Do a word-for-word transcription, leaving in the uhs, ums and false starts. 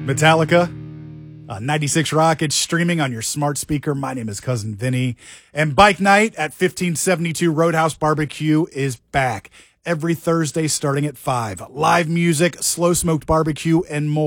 Metallica, uh, ninety-six Rock. It's streaming on your smart speaker. My name is Cousin Vinny. And Bike Night at fifteen seventy-two Roadhouse Barbecue is back every Thursday starting at five. Live music, slow smoked barbecue, and more.